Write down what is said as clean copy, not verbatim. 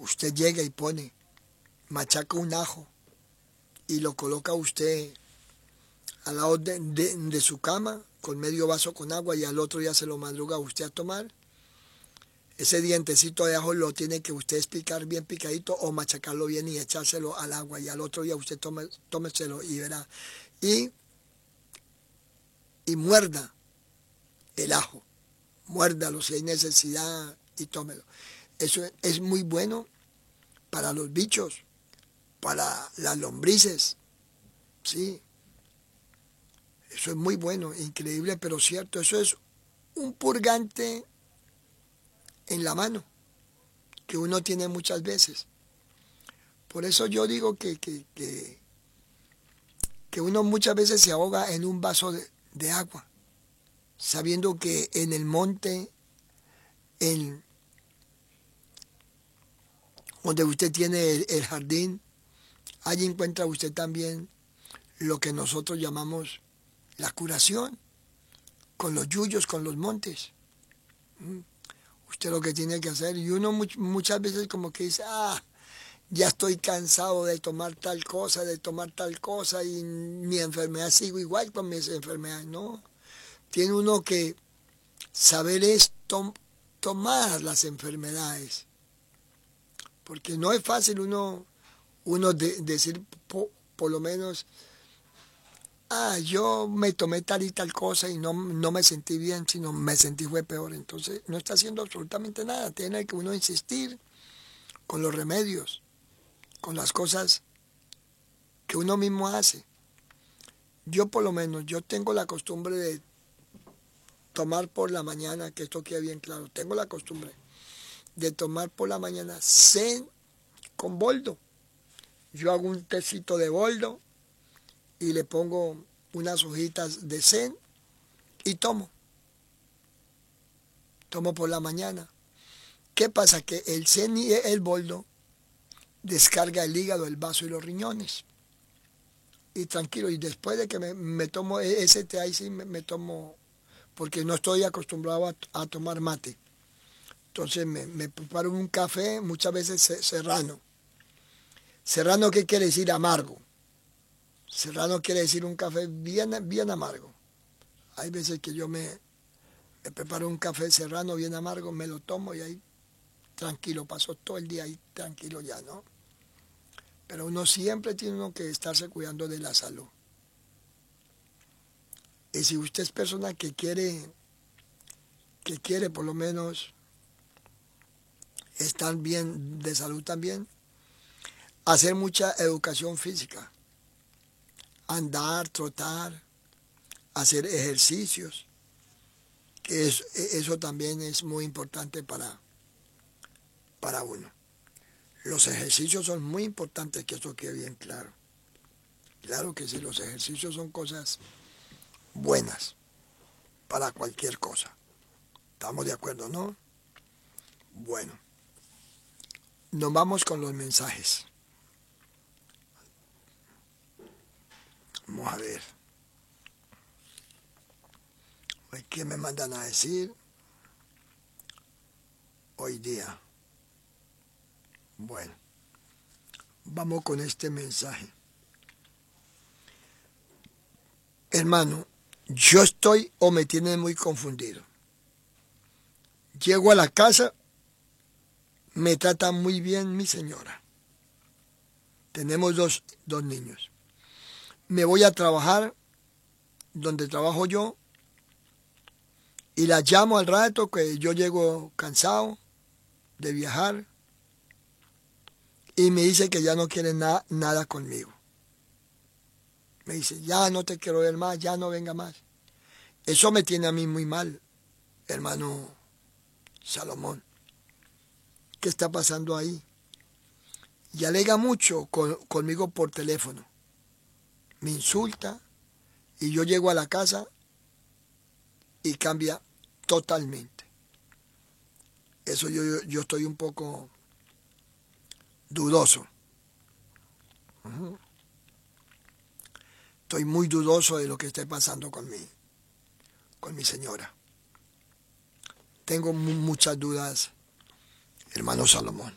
usted llega y pone, machaca un ajo y lo coloca usted al lado de su cama con medio vaso con agua y al otro día se lo madruga usted a tomar. Ese dientecito de ajo lo tiene que usted picar bien picadito o machacarlo bien y echárselo al agua y al otro día usted tómeselo y verá. Y muerda el ajo, muérdalo si hay necesidad y tómelo. Eso es muy bueno para los bichos, para las lombrices, sí. Eso es muy bueno, increíble, pero cierto. Eso es un purgante en la mano que uno tiene muchas veces. Por eso yo digo que uno muchas veces se ahoga en un vaso de agua, sabiendo que en el monte, donde usted tiene el jardín, allí encuentra usted también lo que nosotros llamamos la curación, con los yuyos, con los montes. Usted lo que tiene que hacer, y uno muchas veces como que dice, ya estoy cansado de tomar tal cosa, y mi enfermedad sigo igual con mis enfermedades. No, tiene uno que saber tomar las enfermedades, porque no es fácil uno decir por lo menos, yo me tomé tal y tal cosa y no me sentí bien, sino me sentí fue peor. Entonces no está haciendo absolutamente nada. Tiene que uno insistir con los remedios, con las cosas que uno mismo hace. Yo por lo menos, yo tengo la costumbre de tomar por la mañana, que esto quede bien claro, tengo la costumbre de tomar por la mañana zen con boldo. Yo hago un tecito de boldo y le pongo unas hojitas de zen y tomo por la mañana. ¿Qué pasa? Que el zen y el boldo descarga el hígado, el vaso y los riñones. Y tranquilo, y después de que me tomo ese té, ahí sí me tomo, porque no estoy acostumbrado a tomar mate. Entonces me preparo un café, muchas veces serrano. ¿Serrano qué quiere decir? Amargo. Serrano quiere decir un café bien amargo. Hay veces que yo me preparo un café serrano bien amargo, me lo tomo y ahí tranquilo, paso todo el día ahí tranquilo ya, ¿no? Pero uno siempre tiene que estarse cuidando de la salud. Y si usted es persona que quiere por lo menos estar bien de salud también, hacer mucha educación física, andar, trotar, hacer ejercicios, que eso también es muy importante para uno. Los ejercicios son muy importantes, que eso quede bien claro. Claro que sí, los ejercicios son cosas buenas para cualquier cosa. ¿Estamos de acuerdo, no? Bueno, nos vamos con los mensajes. Vamos a ver. ¿Qué me mandan a decir hoy día? Bueno, vamos con este mensaje. Hermano, yo estoy o me tiene muy confundido. Llego a la casa, me trata muy bien mi señora. Tenemos dos niños. Me voy a trabajar donde trabajo yo y la llamo al rato que yo llego cansado de viajar y me dice que ya no quiere nada conmigo. Me dice, ya no te quiero ver más, ya no venga más. Eso me tiene a mí muy mal, hermano Salomón. ¿Qué está pasando ahí? Y alega mucho conmigo por teléfono. Me insulta y yo llego a la casa y cambia totalmente. Eso yo estoy un poco dudoso. Estoy muy dudoso de lo que esté pasando con mi señora. Tengo muchas dudas, hermano Salomón.